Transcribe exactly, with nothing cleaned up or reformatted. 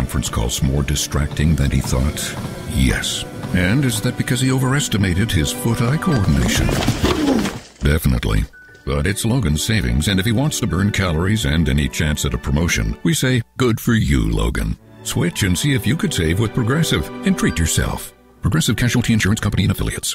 conference calls more distracting than he thought? Yes. And is that because he overestimated his foot-eye coordination? Definitely. But it's Logan's savings, and if he wants to burn calories and any chance at a promotion, we say, good for you, Logan. Switch and see if you could save with Progressive and treat yourself. Progressive Casualty Insurance Company and Affiliates.